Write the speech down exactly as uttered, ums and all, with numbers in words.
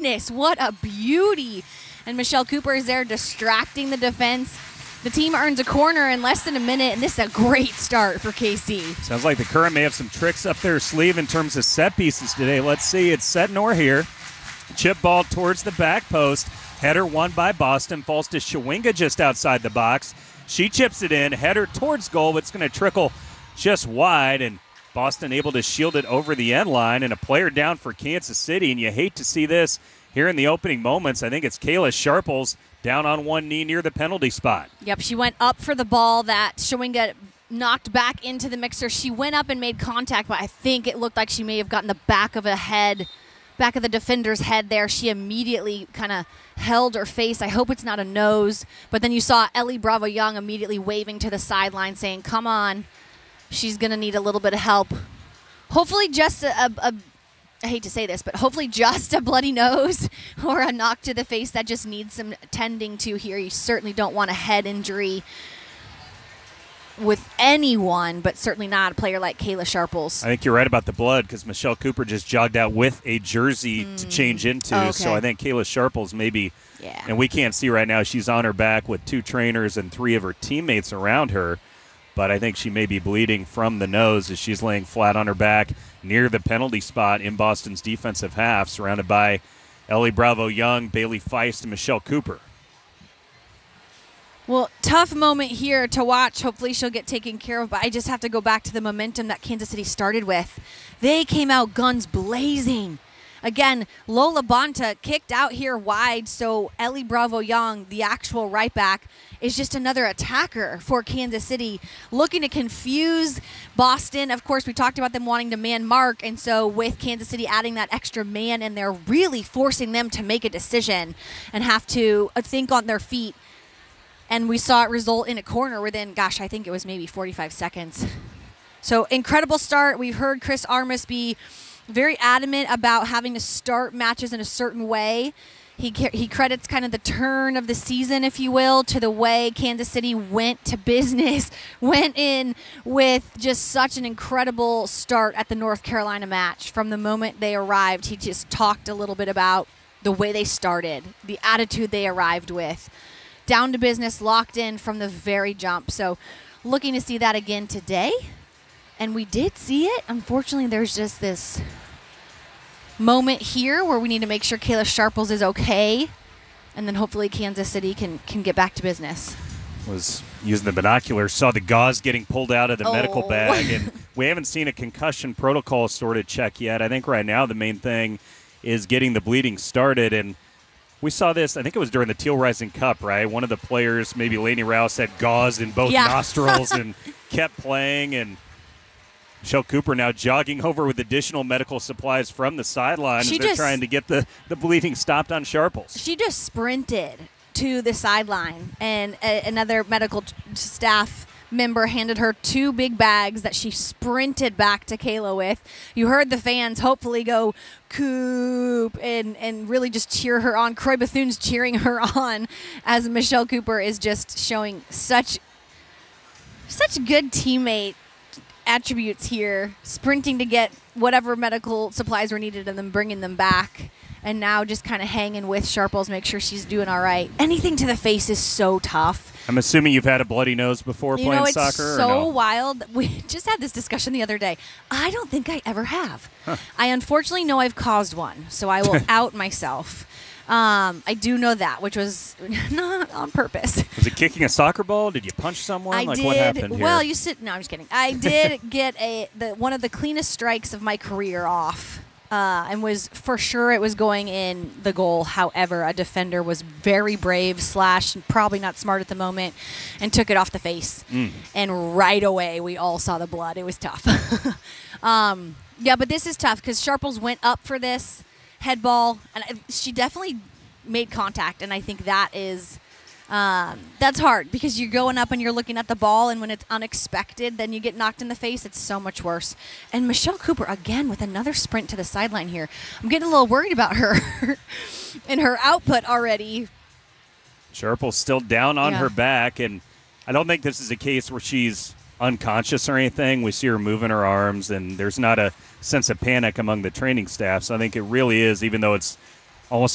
goodness, what a beauty. And Michelle Cooper is there distracting the defense. The team earns a corner in less than a minute, and this is a great start for K C. Sounds like the Current may have some tricks up their sleeve in terms of set pieces today. Let's see. It's Setnor here. Chip ball towards the back post. Header won by Boston. Falls to Shawinga just outside the box. She chips it in. Header towards goal, but it's going to trickle just wide, and Boston able to shield it over the end line, and a player down for Kansas City. And you hate to see this here in the opening moments. I think it's Kayla Sharples down on one knee near the penalty spot. Yep, she went up for the ball that Shawinga knocked back into the mixer. She went up and made contact, but I think it looked like she may have gotten the back of a head, back of the defender's head there. She immediately kind of held her face. I hope it's not a nose. But then you saw Ellie Bravo Young immediately waving to the sideline saying, come on, she's going to need a little bit of help. Hopefully just a, a, a I hate to say this, but hopefully just a bloody nose or a knock to the face that just needs some tending to here. You certainly don't want a head injury with anyone, but certainly not a player like Kayla Sharples. I think you're right about the blood because Michelle Cooper just jogged out with a jersey mm. to change into. Oh, okay. So I think Kayla Sharples maybe, yeah. and we can't see right now, she's on her back with two trainers and three of her teammates around her. But I think she may be bleeding from the nose as she's laying flat on her back near the penalty spot in Boston's defensive half, surrounded by Ellie Bravo Young, Bailey Feist, and Michelle Cooper. Well, tough moment here to watch. Hopefully she'll get taken care of, but I just have to go back to the momentum that Kansas City started with. They came out guns blazing. Again, Lola Bonta kicked out here wide, so Ellie Bravo Young, the actual right back, is just another attacker for Kansas City, looking to confuse Boston. Of course, we talked about them wanting to man mark, and so with Kansas City adding that extra man, and they're really forcing them to make a decision and have to think on their feet. And we saw it result in a corner within, gosh, I think it was maybe forty-five seconds. So incredible start. We've heard Chris Armas be very adamant about having to start matches in a certain way. He he credits kind of the turn of the season, if you will, to the way Kansas City went to business, went in with just such an incredible start at the North Carolina match. From the moment they arrived, he just talked a little bit about the way they started, the attitude they arrived with. Down to business, locked in from the very jump. So looking to see that again today. And we did see it. Unfortunately, there's just this moment here where we need to make sure Kayla Sharples is okay. And then hopefully Kansas City can, can get back to business. Was using the binoculars, saw the gauze getting pulled out of the oh. medical bag. And we haven't seen a concussion protocol sort of check yet. I think right now the main thing is getting the bleeding started. And we saw this, I think it was during the Teal Rising Cup, right? One of the players, maybe Lainey Rouse, had gauze in both yeah. nostrils and kept playing. And Michelle Cooper now jogging over with additional medical supplies from the sideline as they're just, trying to get the, the bleeding stopped on Sharples. She just sprinted to the sideline, and a, another medical t- staff member handed her two big bags that she sprinted back to Kayla with. You heard the fans hopefully go, Coop, and, and really just cheer her on. Croy Bethune's cheering her on as Michelle Cooper is just showing such such good teammate attributes here, sprinting to get whatever medical supplies were needed and then bringing them back. And now just kind of hanging with Sharples, make sure she's doing all right. Anything to the face is so tough. I'm assuming you've had a bloody nose before you playing know, it's soccer? so or no? wild. We just had this discussion the other day. I don't think I ever have. Huh. I unfortunately know I've caused one, so I will out myself. Um, I do know that, which was not on purpose. Was it kicking a soccer ball? Did you punch someone? I like did. What happened here? Well, you sit. No, I'm just kidding. I did get a the one of the cleanest strikes of my career off. Uh, and was for sure it was going in the goal. However, a defender was very brave slash probably not smart at the moment and took it off the face. Mm. And right away, we all saw the blood. It was tough. um, yeah, but this is tough because Sharples went up for this head ball, and she definitely made contact. And I think that is um, that's hard because you're going up and you're looking at the ball, and when it's unexpected, then you get knocked in the face. It's so much worse. And Michelle Cooper, again, with another sprint to the sideline here. I'm getting a little worried about her and her output already. Sharple's still down on yeah. her back, and I don't think this is a case where she's unconscious or anything. We see her moving her arms, and there's not a sense of panic among the training staff. So I think it really is, even though it's